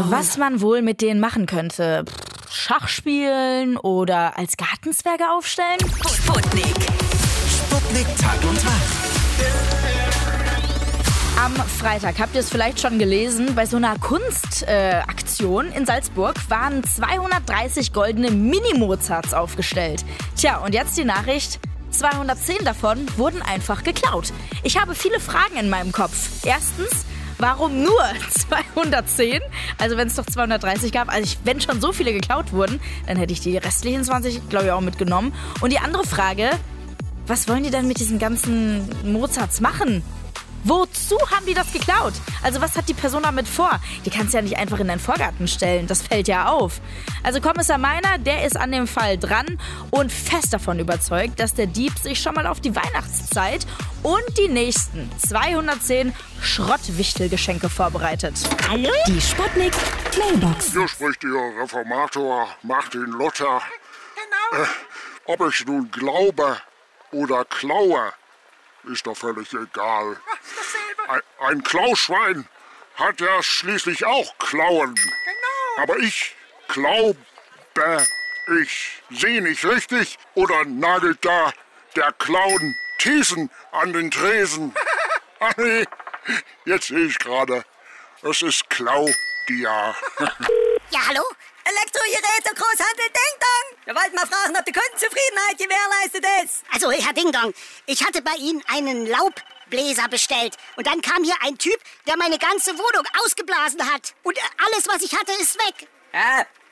Was man wohl mit denen machen könnte. Schach spielen oder als Gartenzwerge aufstellen? Sputnik. Sputnik Tag und Tag. Am Freitag, habt ihr es vielleicht schon gelesen, bei so einer Kunstaktion in Salzburg waren 230 goldene Mini-Mozarts aufgestellt. Tja, und jetzt die Nachricht, 210 davon wurden einfach geklaut. Ich habe viele Fragen in meinem Kopf. Erstens, warum nur 210? Also wenn es doch 230 gab, wenn schon so viele geklaut wurden, dann hätte ich die restlichen 20, glaube ich, auch mitgenommen. Und die andere Frage, was wollen die denn mit diesen ganzen Mozarts machen? Wozu haben die das geklaut? Also was hat die Person damit vor? Die kannst du ja nicht einfach in deinen Vorgarten stellen. Das fällt ja auf. Also Kommissar Meiner, der ist an dem Fall dran und fest davon überzeugt, dass der Dieb sich schon mal auf die Weihnachtszeit und die nächsten 210 Schrottwichtelgeschenke vorbereitet. Hallo? Die Sputnik Mailbox. Hier spricht Ihr Reformator Martin Luther. Genau. Ob ich nun glaube oder klaue, ist doch völlig egal. Ein Klauschwein hat ja schließlich auch Klauen. Genau. Aber ich glaube, ich sehe nicht richtig oder nagelt da der Clown Thesen an den Tresen? Ah nee, jetzt sehe ich gerade, das ist Claudia. Ja, hallo? Elektrogeräte, Großhandel Ding Dong. Wir wollten mal fragen, ob die Kundenzufriedenheit gewährleistet ist. Also, Herr Ding Dong, ich hatte bei Ihnen einen Laubbläser bestellt. Und dann kam hier ein Typ, der meine ganze Wohnung ausgeblasen hat. Und alles, was ich hatte, ist weg. Ja,